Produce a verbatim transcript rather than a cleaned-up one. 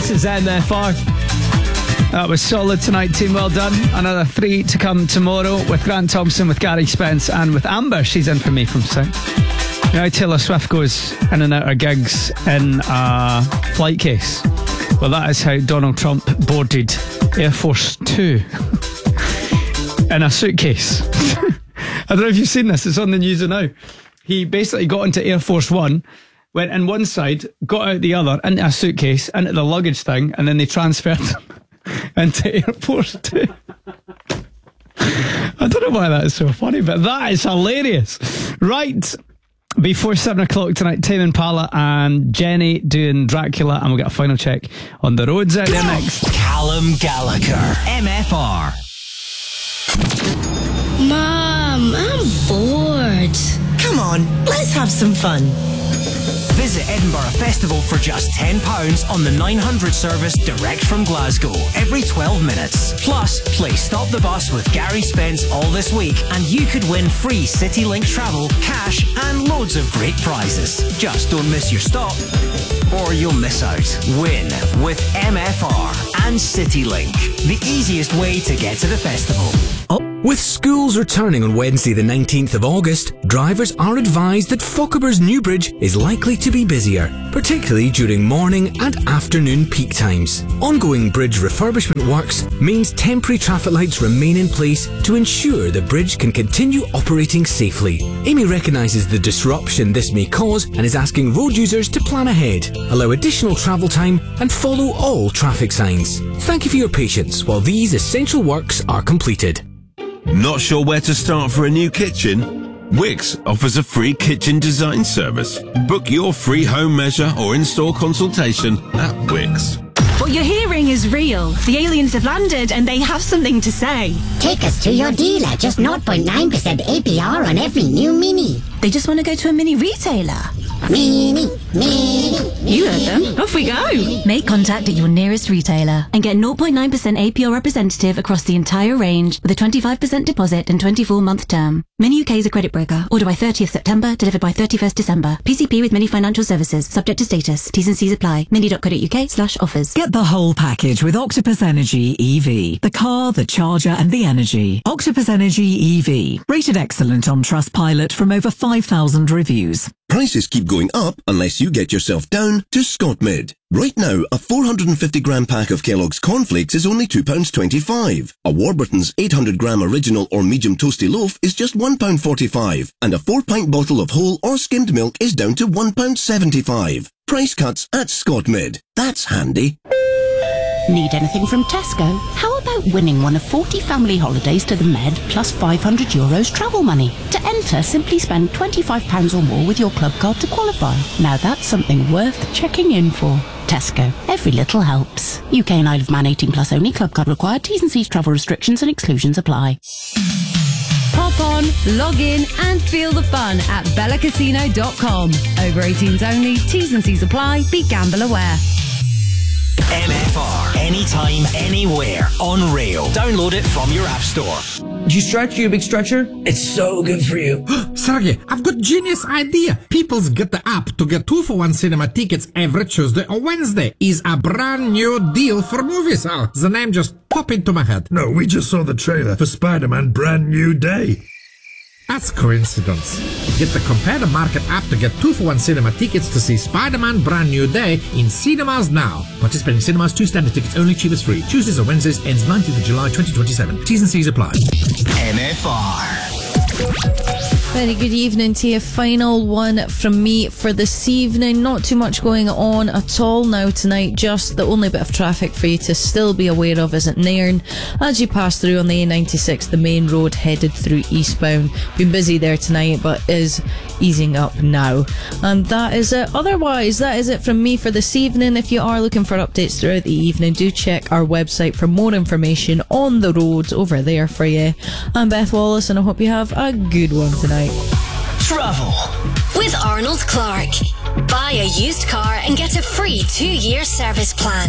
This is M F R. That was solid tonight, team. Well done. Another three to come tomorrow with Grant Thompson, with Gary Spence, and with Amber. She's in for me from Sound. You know, Taylor Swift goes in and out of gigs in a flight case. Well, that is how Donald Trump boarded Air Force Two in a suitcase. I don't know if you've seen this. It's on the news now. He basically got into Air Force One, went in one side, got out the other, into a suitcase, into the luggage thing, and then they transferred him into Air Force Two. I don't know why that is so funny, but that is hilarious. Right, before seven o'clock tonight, Tame Impala and Jenny doing Dracula, and we'll get a final check on the roads out there next. Callum Gallagher, M F R. Mom, I'm bored. Come on, let's have some fun. Visit Edinburgh Festival for just ten pounds on the nine hundred service direct from Glasgow every twelve minutes. Plus, play Stop the Bus with Gary Spence all this week and you could win free CityLink travel, cash and loads of great prizes. Just don't miss your stop or you'll miss out. Win with M F R and CityLink, the easiest way to get to the festival. Oh. With schools returning on Wednesday the nineteenth of August, drivers are advised that Fochabers Newbridge is likely to be busier, particularly during morning and afternoon peak times. Ongoing bridge refurbishment works means temporary traffic lights remain in place to ensure the bridge can continue operating safely. Amy recognises the disruption this may cause and is asking road users to plan ahead, allow additional travel time and follow all traffic signs. Thank you for your patience while these essential works are completed. Not sure where to start for a new kitchen? Wix offers a free kitchen design service. Book your free home measure or install consultation at Wix. What you're hearing is real. The aliens have landed and they have something to say. Take us to your dealer. Just zero point nine percent A P R on every new Mini. They just want to go to a mini retailer. Mini, mini, You heard them. Off we go. Make contact at your nearest retailer and get zero point nine percent A P R representative across the entire range with a twenty-five percent deposit and twenty-four month term. Mini U K is a credit broker. Order by thirtieth September, delivered by thirty-first December. P C P with Mini Financial Services. Subject to status. T's and C's apply. mini.co.uk slash offers. Get the whole package with Octopus Energy E V. The car, the charger and the energy. Octopus Energy E V. Rated excellent on Trustpilot from over five thousand reviews. Prices keep going up unless you get yourself down to Scotmid. Right now, a four hundred fifty gram pack of Kellogg's cornflakes is only two pounds twenty-five. A Warburton's eight hundred gram original or medium toasty loaf is just one pound forty-five. And a four pint bottle of whole or skimmed milk is down to one pound seventy-five. Price cuts at Scotmid. That's handy. Need anything from Tesco? How about winning one of forty family holidays to the Med plus five hundred euros travel money? To enter, simply spend twenty-five pounds or more with your club card to qualify. Now that's something worth checking in for. Tesco. Every little helps. U K and Isle of Man eighteen plus only. Club card required. T's and C's travel restrictions and exclusions apply. Pop on, log in and feel the fun at bella casino dot com. Over eighteens only. T's and C's apply. Be gamble aware. M F R, anytime, anywhere, on rail. Download it from your app store. Do you stretch, you big stretcher? It's so good for you. Sergey, I've got genius idea. People's Get the App to get two for one cinema tickets every Tuesday or Wednesday is a brand new deal for movies. Oh, the name just popped into my head. No, we just saw the trailer for Spider-Man Brand New Day. That's coincidence. Get the Compare the Market app to get two for one cinema tickets to see Spider-Man Brand New Day in cinemas now. Participating cinemas, two standard tickets only, cheapest free. Tuesdays or Wednesdays, ends nineteenth of July twenty twenty-seven. T's and C's apply. M F R. Very good evening to you. Final one from me for this evening. Not too much going on at all now tonight. Just the only bit of traffic for you to still be aware of is at Nairn as you pass through on the A ninety-six, the main road headed through eastbound. Been busy there tonight, but is easing up now. And that is it. Otherwise, that is it from me for this evening. If you are looking for updates throughout the evening, do check our website for more information on the roads over there for you. I'm Beth Wallace, and I hope you have a good one tonight. Travel with Arnold Clark. Buy a used car and get a free two-year service plan.